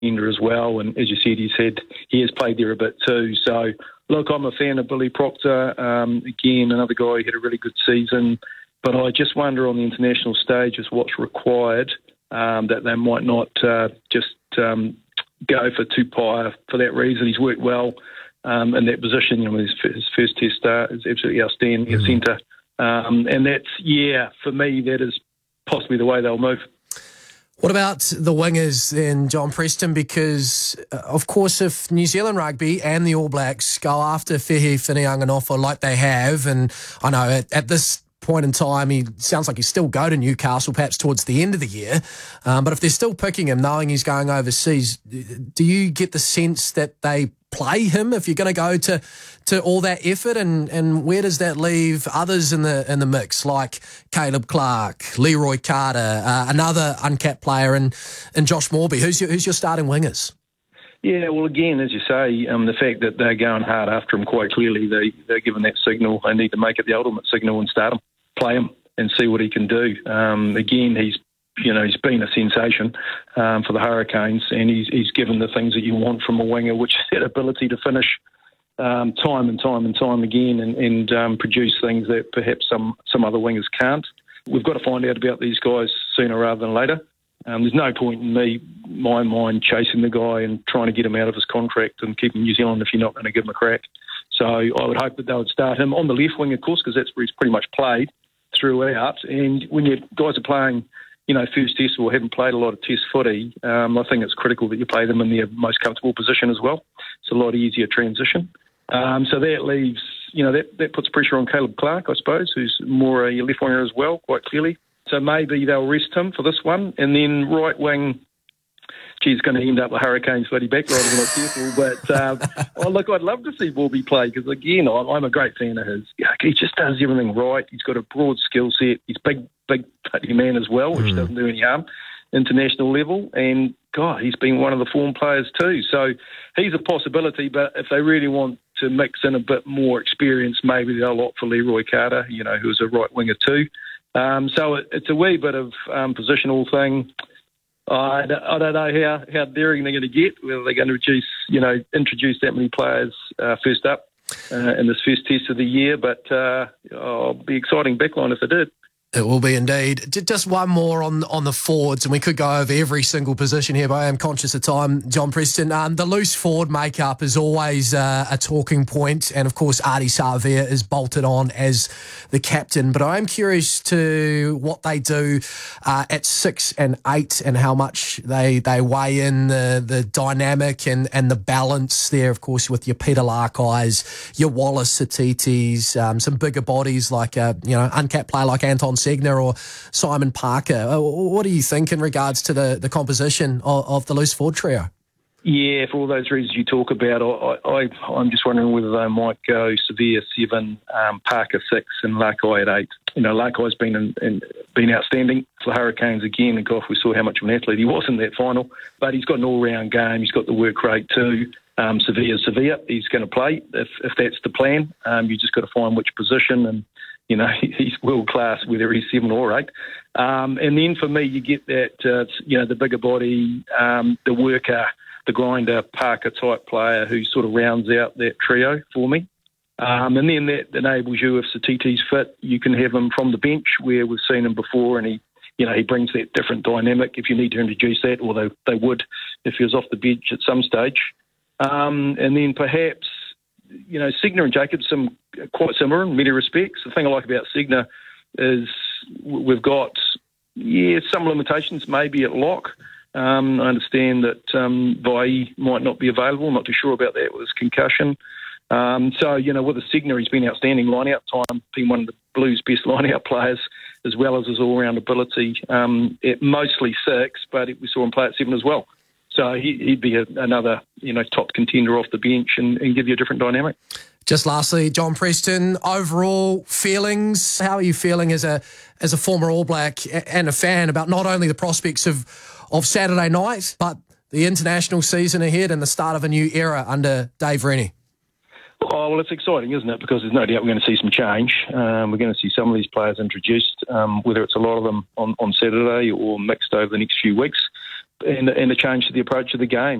defender as well. And as you said, he has played there a bit too. So, look, I'm a fan of Billy Proctor. Again, another guy who had a really good season. But I just wonder on the international stage is what's required, that they might not just go for Tupai for that reason. He's worked well in that position. His first test start is absolutely outstanding at centre. And that's, for me, that is possibly the way they'll move. What about the wingers then, John Preston? Because, of course, if New Zealand Rugby and the All Blacks go after Whihi Whinianganofa like they have, and I know at this point in time, he sounds like he'll still go to Newcastle, perhaps towards the end of the year. But if they're still picking him, knowing he's going overseas, do you get the sense that they play him if you're going to go to all that effort? And where does that leave others in the mix, like Caleb Clark, Leroy Carter, another uncapped player, and Josh Morby? Who's your starting wingers? Yeah, well, again, as you say, the fact that they're going hard after him quite clearly, they're given that signal. They need to make it the ultimate signal and start him, play him, and see what he can do. Again, he's been a sensation for the Hurricanes, and he's given the things that you want from a winger, which is that ability to finish time and time again and produce things that perhaps some other wingers can't. We've got to find out about these guys sooner rather than later. There's no point in my mind, chasing the guy and trying to get him out of his contract and keep him in New Zealand if you're not going to give him a crack. So I would hope that they would start him on the left wing, of course, because that's where he's pretty much played throughout. And when your guys are playing, first test or haven't played a lot of test footy, I think it's critical that you play them in their most comfortable position as well. It's a lot easier transition. So that leaves, that puts pressure on Caleb Clark, I suppose, who's more a left winger as well, quite clearly. So maybe they'll rest him for this one. And then right wing, he's going to end up with Hurricanes bloody back line if we're not careful. But, look, I'd love to see Morby play because, again, I'm a great fan of his. He just does everything right. He's got a broad skill set. He's big putty man as well, which doesn't do any harm, international level. And, God, he's been one of the form players too. So he's a possibility, but if they really want to mix in a bit more experience, maybe they'll opt for Leroy Carter, who's a right winger too. So it's a wee bit of positional thing. I don't know how daring they're going to get, whether they're going to introduce that many players first up in this first test of the year. But it'll be exciting backline if they did. It will be indeed. Just one more on the forwards, and we could go over every single position here, but I am conscious of time, John Preston. The loose forward makeup is always a talking point, and of course Ardie Savea is bolted on as the captain, but I am curious to what they do at 6 and 8 and how much they weigh in the dynamic and the balance there, of course, with your Peter Larkeyes, your Wallace Satitis, some bigger bodies like uncapped player like Anton Segner or Simon Parker. What do you think in regards to the composition of the loose forward trio? Yeah, for all those reasons you talk about, I'm just wondering whether they might go Savea 7, Parker 6 and Larkey at 8. Larkey's been outstanding for the Hurricanes again, and gosh, we saw how much of an athlete he was in that final, but he's got an all-round game, he's got the work rate too. Savea, he's going to play if that's the plan. You just got to find which position, and he's world class whether he's 7 or 8. And then for me, you get that the bigger body, the worker, the grinder, Parker type player who sort of rounds out that trio for me. And then that enables you, if Satiti's fit, you can have him from the bench where we've seen him before, and he brings that different dynamic if you need to introduce that, or they would if he was off the bench at some stage. And then perhaps, Segner and Jacobson quite similar in many respects. The thing I like about Segner is we've got, some limitations maybe at lock. I understand that Vai might not be available. I'm not too sure about that with his concussion. So, with the Segner, he's been outstanding line-out time, being one of the Blues' best line-out players, as well as his all-round ability at mostly 6, but we saw him play at 7 as well. So he'd be another, top contender off the bench and give you a different dynamic. Just lastly, John Preston, overall feelings. How are you feeling as a former All Black and a fan about not only the prospects of Saturday night, but the international season ahead and the start of a new era under Dave Rennie? Oh, well, it's exciting, isn't it? Because there's no doubt we're going to see some change. We're going to see some of these players introduced, whether it's a lot of them on Saturday or mixed over the next few weeks. and a change to the approach of the game.